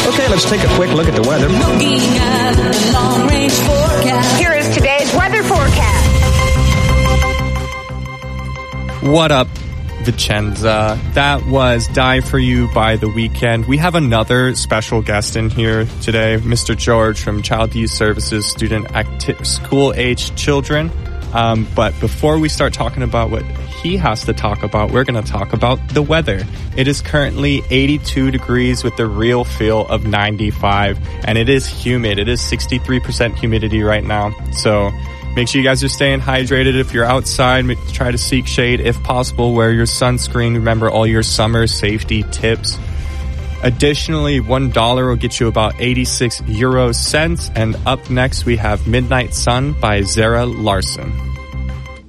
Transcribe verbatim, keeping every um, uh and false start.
Okay, let's take a quick look at the weather. Looking at the long-range forecast. Here is today's weather forecast. What up, Vicenza? That was Die For You by The Weeknd. We have another special guest in here today, Mister George from Child Youth Services Student Acti- School Age Children. Um, but before we start talking about what he has to talk about, we're going to talk about the weather. It is currently eighty-two degrees with the real feel of ninety-five, and it is humid. It is sixty-three percent humidity right now. So make sure you guys are staying hydrated. If you're outside, try to seek shade if possible. Wear your sunscreen. Remember all your summer safety tips. Additionally, one dollar will get you about eighty-six euro cents. And up next, we have Midnight Sun by Zara Larsson.